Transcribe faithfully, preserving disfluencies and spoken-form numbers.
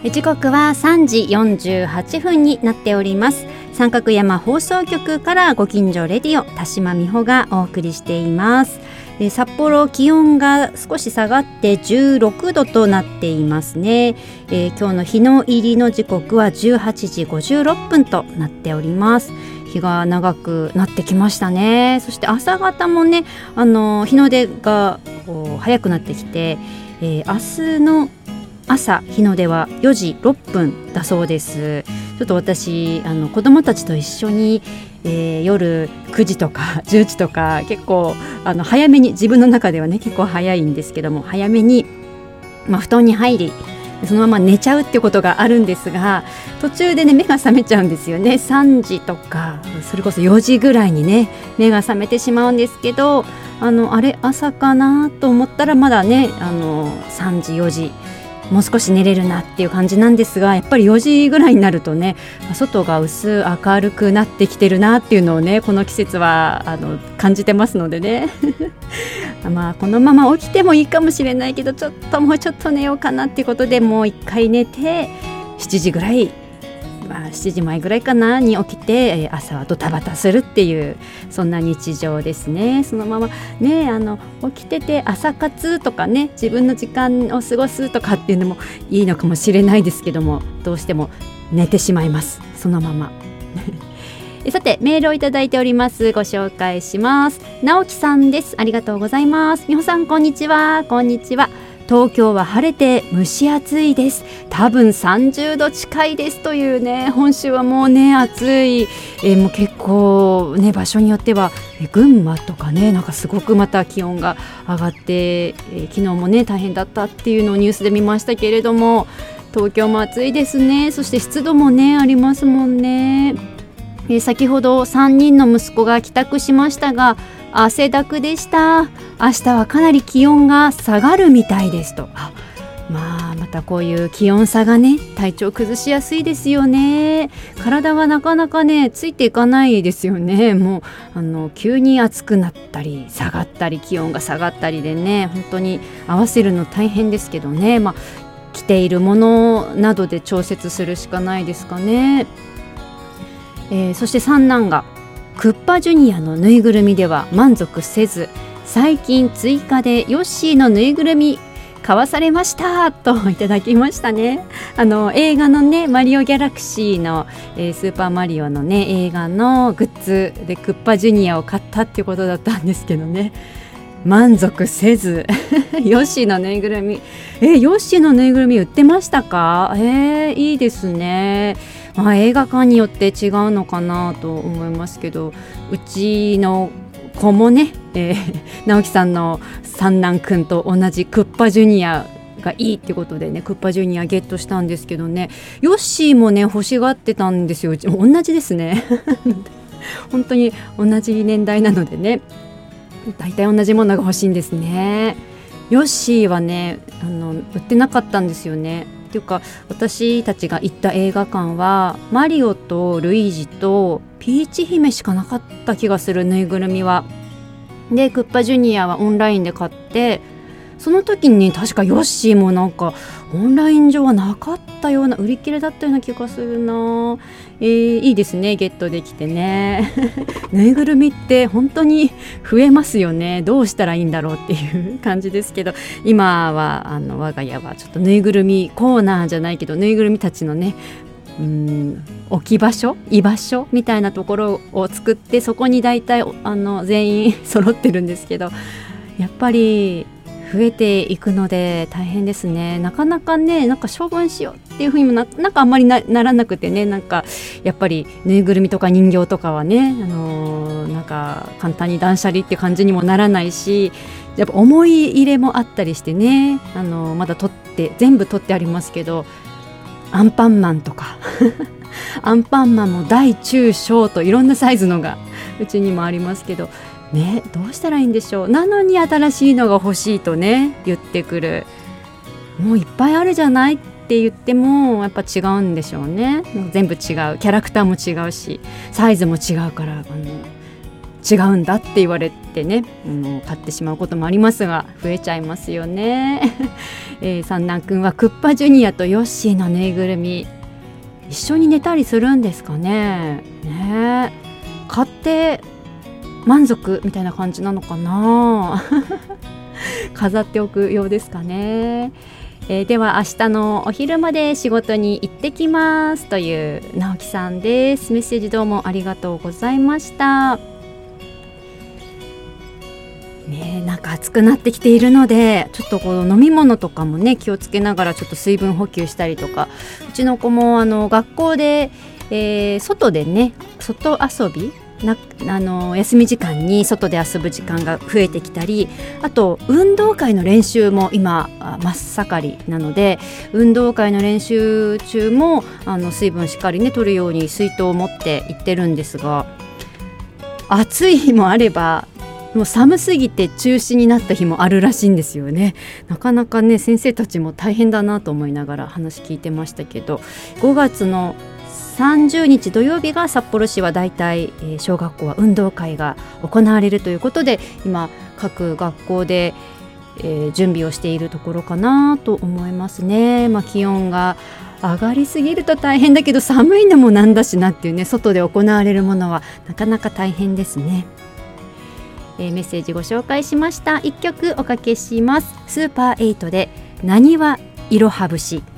時刻はさんじよんじゅうはっぷんになっております。三角山放送局からご近所レディオ田島美穂がお送りしています。え札幌気温が少し下がってじゅうろくどとなっていますね。えー、今日の日の入りの時刻はじゅうはちじごじゅうろっぷんとなっております。日が長くなってきましたね。そして朝方もね、あの日の出が早くなってきて、えー、明日の朝日の出はよじろっぷんだそうです。ちょっと私あの子供たちと一緒に、えー、夜くじとかじゅうじとか結構あの早めに、自分の中ではね結構早いんですけども、早めに、まあ、布団に入りそのまま寝ちゃうっていうことがあるんですが、途中でね目が覚めちゃうんですよね。さんじとかそれこそよじぐらいにね目が覚めてしまうんですけど、あのあれ朝かなと思ったらまだねあのさんじよじもう少し寝れるなっていう感じなんですが、やっぱりよじぐらいになるとね外が薄明るくなってきてるなっていうのをねこの季節はあの感じてますのでねまあこのまま起きてもいいかもしれないけど、ちょっともうちょっと寝ようかなっていうことでもう一回寝てしちじぐらい、まあ、しちじまえぐらいかなに起きて朝はドタバタするっていうそんな日常ですね。そのままねあの起きてて朝活とかね自分の時間を過ごすとかっていうのもいいのかもしれないですけども、どうしても寝てしまいますそのままさてメールをいただいております。ご紹介します。直樹さんです。ありがとうございます。美穂さんこんにちは。こんにちは。東京は晴れて蒸し暑いです。多分さんじゅうど近いですというね、本州はもうね暑い、えー、もう結構ね場所によってはえ群馬とかねなんかすごくまた気温が上がって、えー、昨日もね大変だったっていうのをニュースで見ましたけれども、東京も暑いですね。そして湿度もねありますもんね。えー、先ほどさんにんの息子が帰宅しましたが汗だくでした。明日はかなり気温が下がるみたいですと。あ、まあまたこういう気温差がね体調崩しやすいですよね。体がなかなかねついていかないですよね。もうあの急に暑くなったり下がったり気温が下がったりでね本当に合わせるの大変ですけどね、まあ着ているものなどで調節するしかないですかね。えー、そして三男がクッパジュニアのぬいぐるみでは満足せず、最近追加でヨッシーのぬいぐるみ買わされましたといただきましたね。あの映画のねマリオギャラクシーの、えー、スーパーマリオのね映画のグッズでクッパジュニアを買ったっていうことだったんですけどね、満足せずヨッシーのぬいぐるみ、えー、ヨッシーのぬいぐるみ売ってましたか？えー、いいですね。まあ、映画館によって違うのかなと思いますけど、うちの子もね、えー、直樹さんの三男くんと同じクッパジュニアがいいってことでねクッパジュニアゲットしたんですけどね、ヨッシーもね欲しがってたんですよ。うち同じですね本当に同じ年代なのでね大体同じものが欲しいんですね。ヨッシーはねあの売ってなかったんですよね。っていうか私たちが行った映画館はマリオとルイージとピーチ姫しかなかった気がする、ぬいぐるみは。でクッパジュニアはオンラインで買って、その時に、ね、確かヨッシーもなんかオンライン上はなかったような、売り切れだったような気がするな、えー、いいですねゲットできてねぬいぐるみって本当に増えますよね。どうしたらいいんだろうっていう感じですけど、今はあの我が家はちょっとぬいぐるみコーナーじゃないけどぬいぐるみたちのねうーん置き場所居場所みたいなところを作って、そこに大体あの全員揃ってるんですけど、やっぱり増えていくので大変ですね。なかなかねなんか処分しようっていう風にも な, なんかあんまり な, ならなくてね、なんかやっぱりぬいぐるみとか人形とかはね、あのー、なんか簡単に断捨離って感じにもならないし、やっぱ思い入れもあったりしてね、あのー、まだ取って全部取ってありますけど、アンパンマンとかアンパンマンも大中小といろんなサイズのがうちにもありますけどね、どうしたらいいんでしょう。なのに新しいのが欲しいとね言ってくる。もういっぱいあるじゃないって言ってもやっぱ違うんでしょうね。全部違う、キャラクターも違うしサイズも違うから、あの違うんだって言われてね、うん、買ってしまうこともありますが増えちゃいますよねえー、三男くんはクッパジュニアとヨッシーのぬいぐるみ一緒に寝たりするんですかね。ねえ、買って満足みたいな感じなのかな飾っておくようですかね。えー、では明日のお昼まで仕事に行ってきますという直樹さんです。メッセージどうもありがとうございました。ね、なんか暑くなってきているのでちょっとこの飲み物とかもね気をつけながらちょっと水分補給したりとか、うちの子もあの学校で、えー、外でね外遊びなあの休み時間に外で遊ぶ時間が増えてきたり、あと運動会の練習も今真っ盛りなので、運動会の練習中もあの水分しっかりね取るように水筒を持って行ってるんですが、暑い日もあればもう寒すぎて中止になった日もあるらしいんですよね。なかなかね先生たちも大変だなと思いながら話聞いてましたけど、ごがつのさんじゅうにち土曜日が札幌市はだいたい小学校は運動会が行われるということで、今各学校で、えー、準備をしているところかなと思いますね。まあ、気温が上がりすぎると大変だけど寒いのもなんだしなっていうね、外で行われるものはなかなか大変ですね。えー、メッセージご紹介しました。いっきょくおかけします。スーパーエイトでなにわいろは節。